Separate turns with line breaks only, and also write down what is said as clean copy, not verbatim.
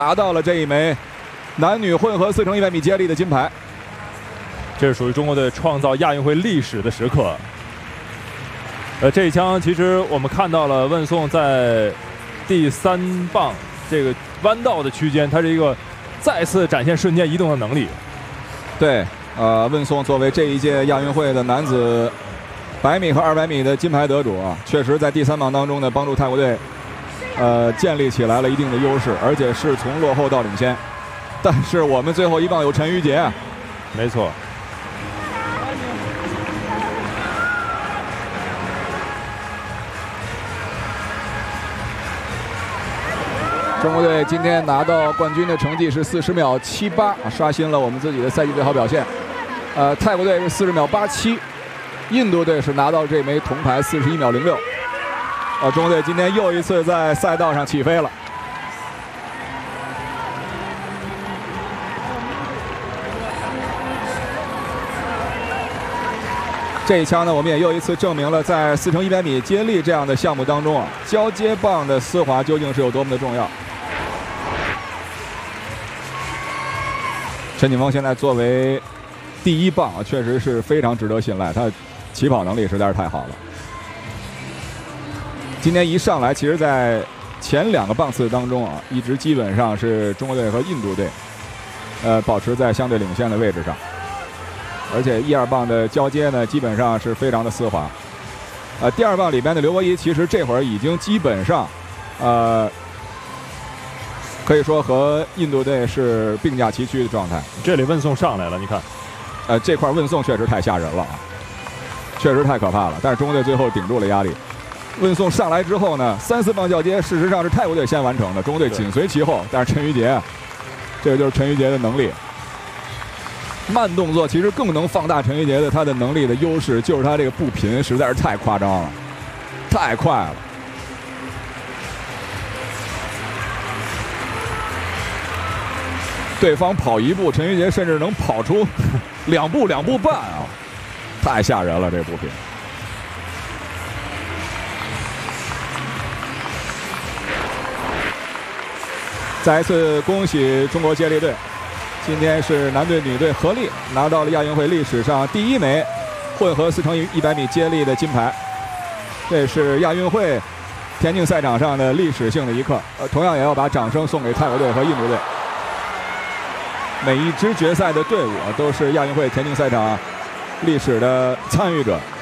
拿到了这一枚男女混合4乘100米接力的金牌。
这是属于中国队创造亚运会历史的时刻。这一枪其实我们看到了问颂在第3棒这个弯道的区间，他是一个再次展现瞬间移动的能力。
对，问颂作为这一届亚运会的男子100米和200米的金牌得主啊，确实在第3棒当中呢，帮助泰国队建立起来了一定的优势，而且是从落后到领先。但是我们最后一棒有陈瑜杰啊，
没错。
中国队今天拿到冠军的成绩是40秒78，刷新了我们自己的赛季最好表现。泰国队是40秒87，印度队是拿到这枚铜牌41秒06。中国队今天又一次在赛道上起飞了。这一枪呢，我们也又一次证明了，在4乘100米接力这样的项目当中啊，交接棒的丝滑究竟是有多么的重要。陈锦锋现在作为第1棒啊，确实是非常值得信赖，他的起跑能力实在是太好了。今天一上来，其实在前2个棒次当中啊，一直基本上是中国队和印度队，保持在相对领先的位置上。而且1、2棒的交接呢，基本上是非常的丝滑。第2棒里边的刘国一，其实这会儿已经基本上，可以说和印度队是并驾齐驱的状态。
这里问颂上来了，你看，
这块问颂确实太吓人了啊，确实太可怕了。但是中国队最后顶住了压力。问颂上来之后呢，3、4棒交接，事实上是泰国队先完成的，中国队紧随其后。但是陈瑜杰，这个就是陈瑜杰的能力。慢动作其实更能放大陈瑜杰的他的能力的优势，就是他这个步频实在是太夸张了，太快了。对方跑1步，陈瑜杰甚至能跑出2步、2步半啊，太吓人了这步频。再一次恭喜中国接力队，今天是男队、女队合力拿到了亚运会历史上第1枚混合4乘100米接力的金牌，这是亚运会田径赛场上的历史性的一刻。同样也要把掌声送给泰国队和印度队。每一支决赛的队伍都是亚运会田径赛场历史的参与者。